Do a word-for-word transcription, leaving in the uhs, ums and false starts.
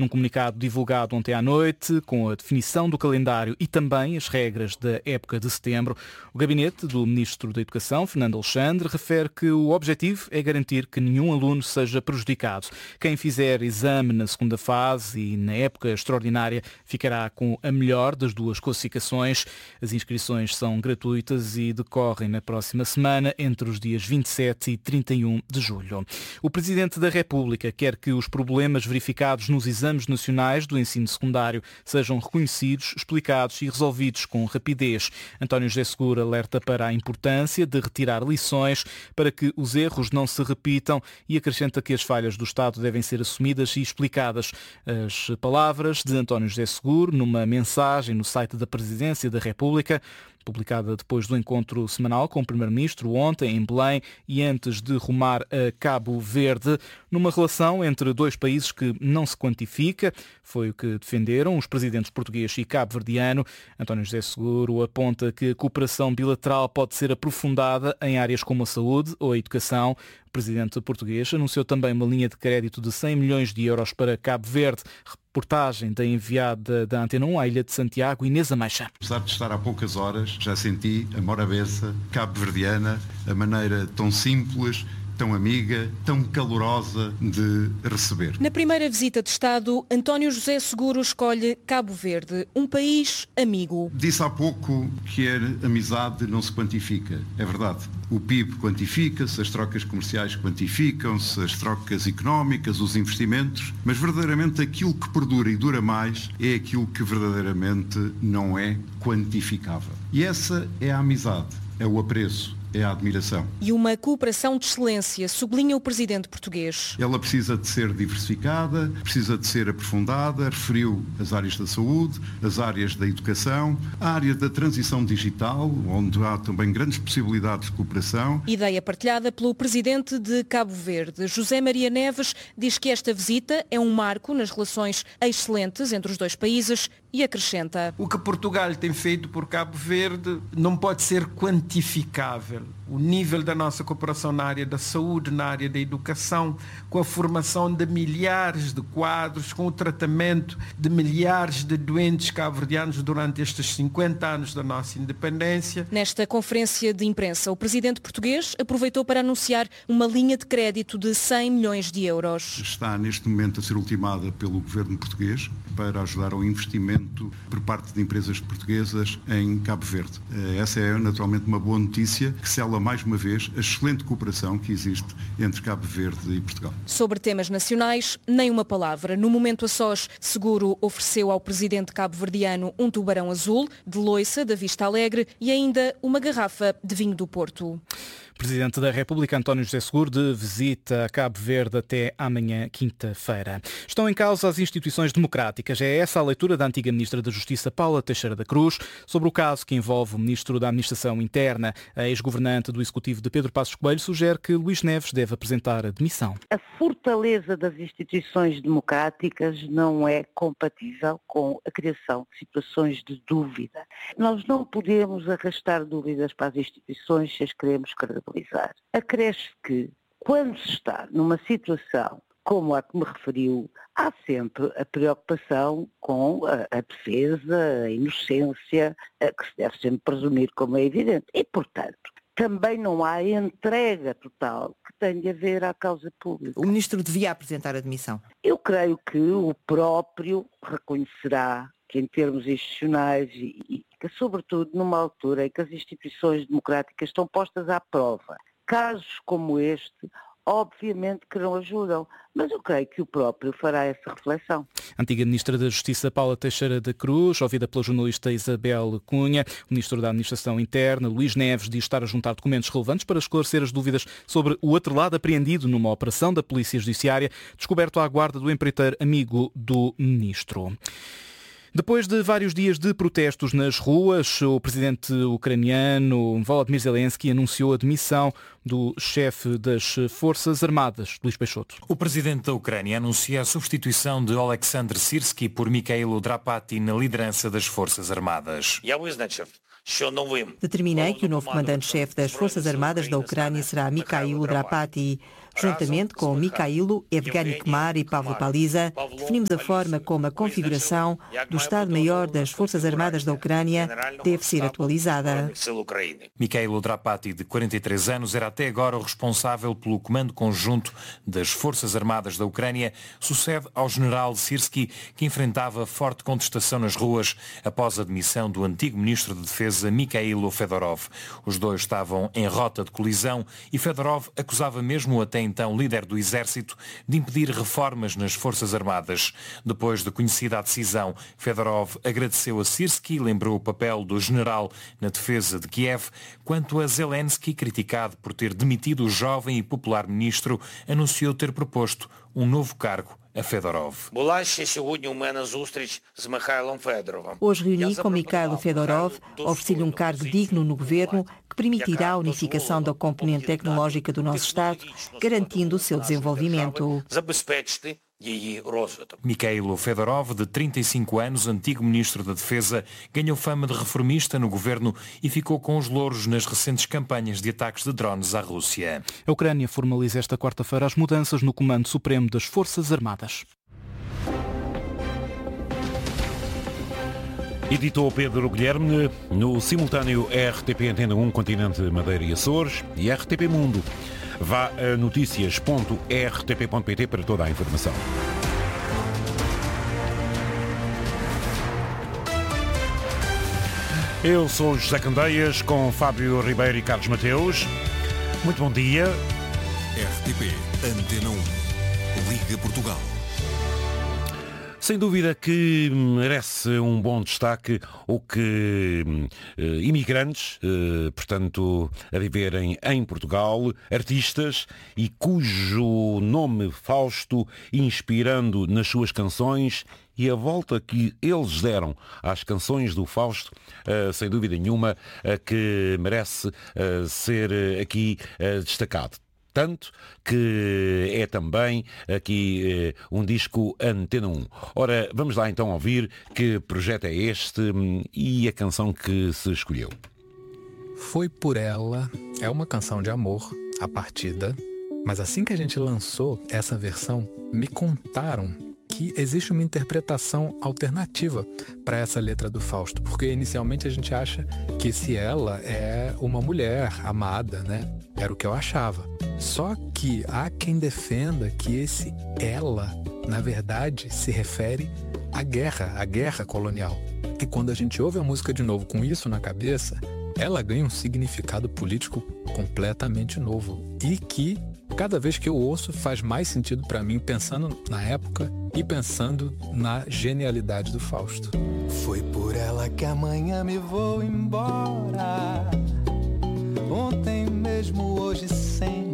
Num comunicado divulgado ontem à noite, com a definição do calendário e também as regras da época de setembro, o gabinete do Ministro da Educação, Fernando Alexandre, refere que o objetivo é garantir que nenhum aluno seja prejudicado. Quem fizer exame na segunda fase e na época extraordinária ficará com a melhor das duas classificações. As inscrições são gratuitas e decorrem na próxima semana, entre os dias vinte e sete e trinta e um de julho. O Presidente da República quer que os problemas verificados nos exames nacionais do ensino secundário sejam reconhecidos, explicados e resolvidos com rapidez. António José Seguro alerta para a importância de retirar lições para que os erros não se repitam e acrescenta que as falhas do Estado devem ser assumidas e explicadas. As palavras de António José Seguro numa mensagem no site da Presidência da República, publicada depois do encontro semanal com o Primeiro-Ministro ontem em Belém e antes de rumar a Cabo Verde, numa relação entre dois países que não se quantifica. Foi o que defenderam os presidentes português e cabo-verdiano. António José Seguro aponta que a cooperação bilateral pode ser aprofundada em áreas como a saúde ou a educação. O presidente português anunciou também uma linha de crédito de cem milhões de euros para Cabo Verde. Reportagem da enviada da Antena um à Ilha de Santiago, Inês Ameixa. Apesar de estar há poucas horas, já senti a morabeza cabo-verdiana, a maneira tão simples, tão amiga, tão calorosa de receber. Na primeira visita de Estado, António José Seguro escolhe Cabo Verde, um país amigo. Disse há pouco que a amizade não se quantifica. É verdade. O P I B quantifica-se, as trocas comerciais quantificam-se, as trocas económicas, os investimentos, mas verdadeiramente aquilo que perdura e dura mais é aquilo que verdadeiramente não é quantificável. E essa é a amizade, é o apreço, é a admiração. E uma cooperação de excelência, sublinha o presidente português. Ela precisa de ser diversificada, precisa de ser aprofundada, referiu as áreas da saúde, as áreas da educação, a área da transição digital, onde há também grandes possibilidades de cooperação. Ideia partilhada pelo presidente de Cabo Verde. José Maria Neves diz que esta visita é um marco nas relações excelentes entre os dois países e acrescenta: o que Portugal tem feito por Cabo Verde não pode ser quantificável. O nível da nossa cooperação na área da saúde, na área da educação, com a formação de milhares de quadros, com o tratamento de milhares de doentes cabo-verdianos durante estes cinquenta anos da nossa independência. Nesta conferência de imprensa, o presidente português aproveitou para anunciar uma linha de crédito de cem milhões de euros. Está neste momento a ser ultimada pelo governo português para ajudar ao investimento por parte de empresas portuguesas em Cabo Verde. Essa é naturalmente uma boa notícia que sela mais uma vez a excelente cooperação que existe entre Cabo Verde e Portugal. Sobre temas nacionais, nem uma palavra. No momento a sós, Seguro ofereceu ao presidente cabo-verdiano um tubarão azul, de loiça, da Vista Alegre, e ainda uma garrafa de vinho do Porto. Presidente da República, António José Seguro, de visita a Cabo Verde até amanhã, quinta-feira. Estão em causa as instituições democráticas. É essa a leitura da antiga Ministra da Justiça, Paula Teixeira da Cruz, sobre o caso que envolve o Ministro da Administração Interna. A ex-governante do Executivo de Pedro Passos Coelho sugere que Luís Neves deve apresentar a demissão. A fortaleza das instituições democráticas não é compatível com a criação de situações de dúvida. Nós não podemos arrastar dúvidas para as instituições se as queremos credibilizar. Acresce que, quando se está numa situação como a que me referiu, há sempre a preocupação com a, a defesa, a inocência, a que se deve sempre presumir, como é evidente. E, portanto, também não há entrega total que tenha a ver à causa pública. O Ministro devia apresentar a demissão? Eu creio que o próprio reconhecerá que, em termos institucionais e, e que, sobretudo, numa altura em que as instituições democráticas estão postas à prova, casos como este, obviamente que não ajudam, mas eu creio que o próprio fará essa reflexão. A antiga Ministra da Justiça, Paula Teixeira da Cruz, ouvida pela jornalista Isabel Cunha. O Ministro da Administração Interna, Luís Neves, diz estar a juntar documentos relevantes para esclarecer as dúvidas sobre o outro lado apreendido numa operação da Polícia Judiciária, descoberto à guarda do empreiteiro amigo do Ministro. Depois de vários dias de protestos nas ruas, o presidente ucraniano Volodymyr Zelensky anunciou a demissão do chefe das Forças Armadas, Luís Peixoto. O presidente da Ucrânia anuncia a substituição de Oleksandr Syrskyi por Mikhailo Drapati na liderança das Forças Armadas. Determinei que o novo comandante-chefe das Forças Armadas da Ucrânia será Mikhailo Drapati. Juntamente com Mikhailo Evganikmar e Pavlo Paliza, definimos a forma como a configuração do Estado-Maior das Forças Armadas da Ucrânia deve ser atualizada. Mikhailo Drapati, de quarenta e três anos, era até agora o responsável pelo Comando Conjunto das Forças Armadas da Ucrânia, sucede ao general Syrski, que enfrentava forte contestação nas ruas após a demissão do antigo ministro de Defesa Mikhailo Fedorov. Os dois estavam em rota de colisão e Fedorov acusava mesmo o até então líder do exército de impedir reformas nas Forças Armadas. Depois de conhecida a decisão, Fedorov agradeceu a Syrski e lembrou o papel do general na defesa de Kiev, quanto a Zelensky, criticado por ter demitido o jovem e popular ministro, anunciou ter proposto um novo cargo a Fedorov. Hoje reuni com Mikhailo Fedorov, ofereci-lhe um cargo digno no governo que permitirá a unificação da componente tecnológica do nosso Estado, garantindo o seu desenvolvimento. Mikhailo Fedorov, de trinta e cinco anos, antigo ministro da Defesa, ganhou fama de reformista no governo e ficou com os louros nas recentes campanhas de ataques de drones à Rússia. A Ucrânia formaliza esta quarta-feira as mudanças no Comando Supremo das Forças Armadas. Editou Pedro Guilherme, no simultâneo R T P Antena um, Continente, Madeira e Açores, e R T P Mundo. Vá a notícias ponto r t p ponto p t para toda a informação. Eu sou José Candeias, com Fábio Ribeiro e Carlos Mateus. Muito bom dia. R T P Antena um, Liga Portugal. Sem dúvida que merece um bom destaque o que eh, imigrantes, eh, portanto, a viverem em Portugal, artistas, e cujo nome Fausto, inspirando nas suas canções e a volta que eles deram às canções do Fausto, eh, sem dúvida nenhuma, eh, que merece eh, ser aqui eh, destacado. Tanto que é também aqui eh, um disco Antena um. Ora, vamos lá então ouvir que projeto é este hum, e a canção que se escolheu. Foi por ela, é uma canção de amor, A Partida, mas assim que a gente lançou essa versão, me contaram que existe uma interpretação alternativa para essa letra do Fausto, porque inicialmente a gente acha que esse ela é uma mulher amada, né? Era o que eu achava. Só que há quem defenda que esse ela, na verdade, se refere à guerra, à guerra colonial. E quando a gente ouve a música de novo com isso na cabeça, ela ganha um significado político completamente novo. E que, cada vez que eu ouço, faz mais sentido para mim, pensando na época e pensando na genialidade do Fausto. Foi por ela que amanhã me vou embora. Ontem mesmo, hoje sempre.